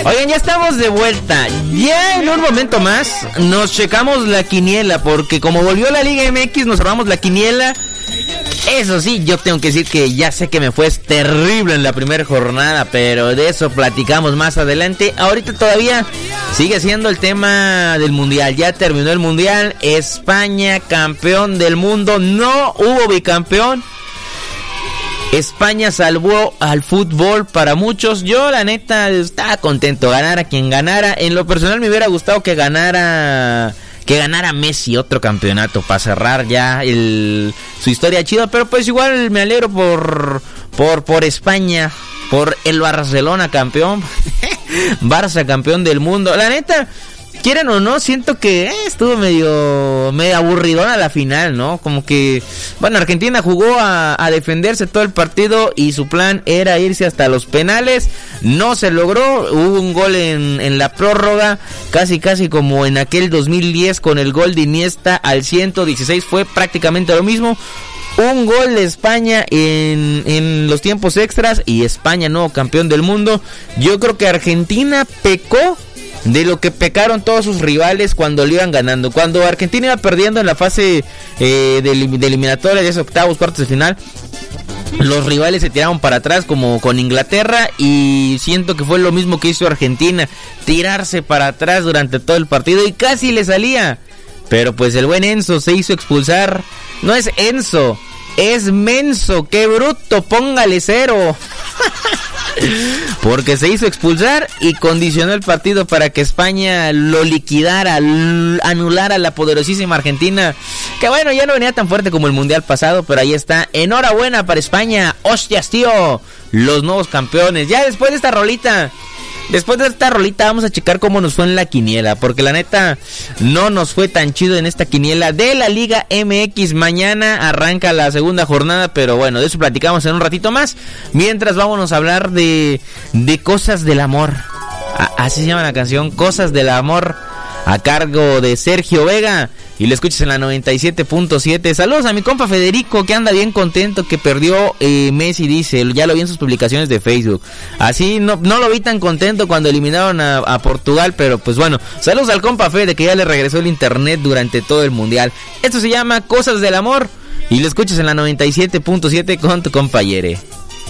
Oigan, ya estamos de vuelta. Ya en un momento más nos checamos la quiniela, porque como volvió la Liga MX nos armamos la quiniela. Eso sí, yo tengo que decir que ya sé que me fue terrible en la primera jornada, pero de eso platicamos más adelante. Ahorita todavía sigue siendo el tema del mundial. Ya terminó el mundial, España campeón del mundo, no hubo bicampeón. España salvó al fútbol para muchos. Yo la neta estaba contento, ganara quien ganara. En lo personal me hubiera gustado que ganara Messi otro campeonato para cerrar ya su historia chida, pero pues igual me alegro por España, por el Barcelona campeón. Barça campeón del mundo. La neta, quieren o no, siento que estuvo medio aburridona la final, ¿no? Como que, bueno, Argentina jugó a defenderse todo el partido y su plan era irse hasta los penales. No se logró, hubo un gol en la prórroga, casi como en aquel 2010 con el gol de Iniesta al 116, fue prácticamente lo mismo. Un gol de España en los tiempos extras y España nuevo campeón del mundo. Yo creo que Argentina pecó de lo que pecaron todos sus rivales cuando le iban ganando. Cuando Argentina iba perdiendo en la fase de eliminatoria de esos octavos, cuartos de final, los rivales se tiraron para atrás como con Inglaterra, y siento que fue lo mismo que hizo Argentina, tirarse para atrás durante todo el partido y casi le salía. Pero pues el buen Enzo se hizo expulsar. No es Enzo, es Menso, qué bruto, póngale 0. Porque se hizo expulsar y condicionó el partido para que España lo liquidara, anulara a la poderosísima Argentina, que bueno, ya no venía tan fuerte como el mundial pasado, pero ahí está. Enhorabuena para España, hostias tío, los nuevos campeones. Ya después de esta rolita vamos a checar cómo nos fue en la quiniela, porque la neta no nos fue tan chido en esta quiniela de la Liga MX. Mañana arranca la segunda jornada, pero bueno, de eso platicamos en un ratito más. Mientras vámonos a hablar de Cosas del Amor. Así se llama la canción, Cosas del Amor, a cargo de Sergio Vega, y lo escuchas en la 97.7. Saludos a mi compa Federico, que anda bien contento que perdió Messi, dice, ya lo vi en sus publicaciones de Facebook. Así no lo vi tan contento cuando eliminaron a Portugal, pero pues bueno, saludos al compa Fede, que ya le regresó el internet durante todo el mundial. Esto se llama Cosas del Amor y lo escuchas en la 97.7 con tu compa Yere.